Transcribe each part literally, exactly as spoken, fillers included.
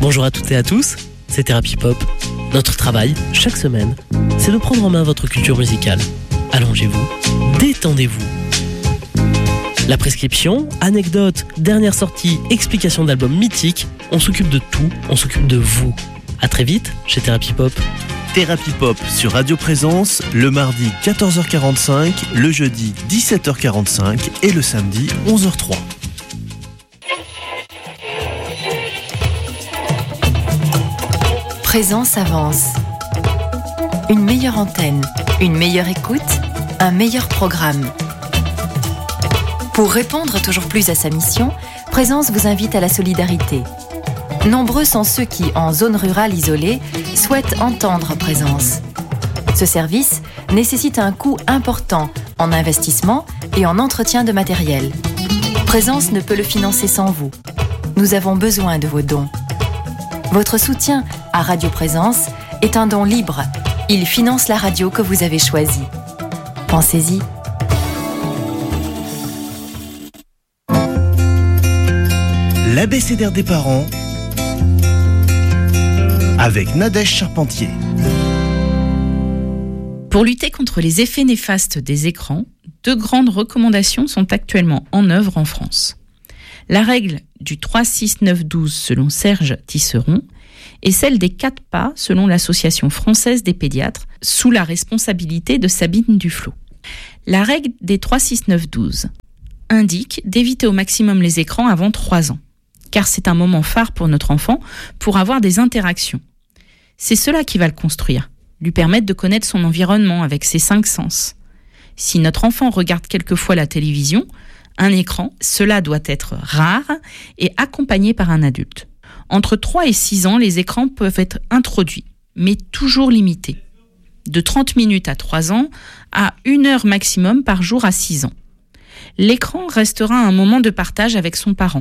Bonjour à toutes et à tous, c'est Thérapie Pop. Notre travail, chaque semaine, c'est de prendre en main votre culture musicale. Allongez-vous, détendez-vous. La prescription, anecdotes, dernière sortie, explication d'albums mythiques, on s'occupe de tout, on s'occupe de vous. À très vite chez Thérapie Pop. Thérapie Pop sur Radio Présence, le mardi quatorze heures quarante-cinq, le jeudi dix-sept heures quarante-cinq et le samedi onze heures trois. Présence avance. Une meilleure antenne, une meilleure écoute, un meilleur programme. Pour répondre toujours plus à sa mission, Présence vous invite à la solidarité. Nombreux sont ceux qui, en zone rurale isolée, souhaitent entendre Présence. Ce service nécessite un coût important en investissement et en entretien de matériel. Présence ne peut le financer sans vous. Nous avons besoin de vos dons. Votre soutien à Radio Présence est un don libre. Il finance la radio que vous avez choisie. Pensez-y. L'abécédaire des parents avec Nadège Charpentier. Pour lutter contre les effets néfastes des écrans, deux grandes recommandations sont actuellement en œuvre en France. La règle du trois six neuf douze selon Serge Tisseron et celle des quatre pas selon l'Association française des pédiatres sous la responsabilité de Sabine Duflot. La règle des trois six neuf douze indique d'éviter au maximum les écrans avant trois ans, car c'est un moment phare pour notre enfant pour avoir des interactions. C'est cela qui va le construire, lui permettre de connaître son environnement avec ses cinq sens. Si notre enfant regarde quelquefois la télévision, un écran, cela doit être rare et accompagné par un adulte. Entre trois et six ans, les écrans peuvent être introduits, mais toujours limités. De trente minutes à trois ans à une heure maximum par jour à six ans. L'écran restera un moment de partage avec son parent.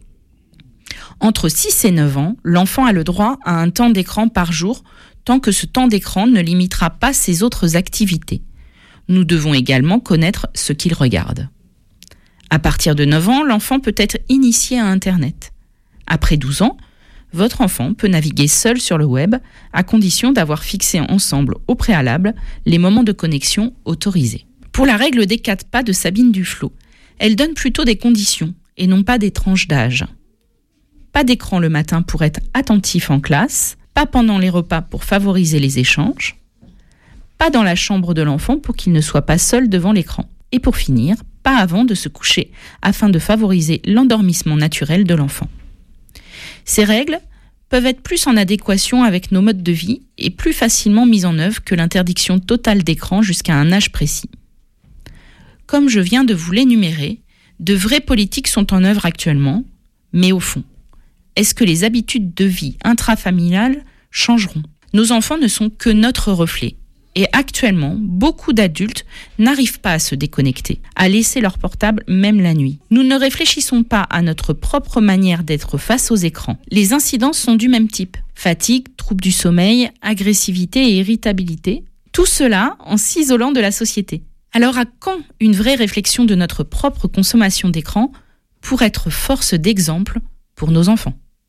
Entre six et neuf ans, l'enfant a le droit à un temps d'écran par jour tant que ce temps d'écran ne limitera pas ses autres activités. Nous devons également connaître ce qu'il regarde. À partir de neuf ans, l'enfant peut être initié à Internet. Après douze ans, votre enfant peut naviguer seul sur le web à condition d'avoir fixé ensemble au préalable les moments de connexion autorisés. Pour la règle des quatre pas de Sabine Duflot, elle donne plutôt des conditions et non pas des tranches d'âge. Pas d'écran le matin pour être attentif en classe, pas pendant les repas pour favoriser les échanges, pas dans la chambre de l'enfant pour qu'il ne soit pas seul devant l'écran. Et pour finir, pas avant de se coucher, afin de favoriser l'endormissement naturel de l'enfant. Ces règles peuvent être plus en adéquation avec nos modes de vie et plus facilement mises en œuvre que l'interdiction totale d'écran jusqu'à un âge précis. Comme je viens de vous l'énumérer, de vraies politiques sont en œuvre actuellement, mais au fond, est-ce que les habitudes de vie intrafamiliales changeront ? Nos enfants ne sont que notre reflet. Et actuellement, beaucoup d'adultes n'arrivent pas à se déconnecter, à laisser leur portable même la nuit. Nous ne réfléchissons pas à notre propre manière d'être face aux écrans. Les incidences sont du même type. Fatigue, troubles du sommeil, agressivité et irritabilité. Tout cela en s'isolant de la société. Alors à quand une vraie réflexion de notre propre consommation d'écran pour être force d'exemple pour nos enfants ?